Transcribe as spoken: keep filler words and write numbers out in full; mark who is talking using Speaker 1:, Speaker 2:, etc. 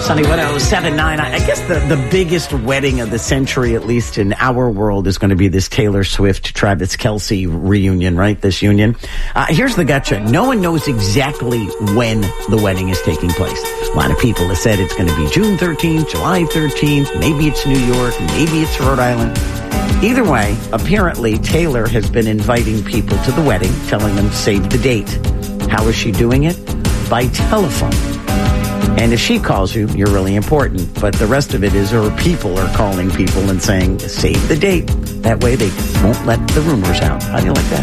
Speaker 1: Sunny one oh seven point nine. I guess the, the biggest wedding of the century, at least in our world, is going to be this Taylor Swift, Travis Kelce reunion, right? This union. Uh, here's the gotcha. No one knows exactly when the wedding is taking place. A lot of people have said it's going to be June thirteenth, July thirteenth. Maybe it's New York. Maybe it's Rhode Island. Either way, apparently Taylor has been inviting people to the wedding, telling them save the date. How is she doing it? By telephone. And if she calls you, you're really important. But the rest of it is her people are calling people and saying, save the date. That way they won't let the rumors out. How do you like that?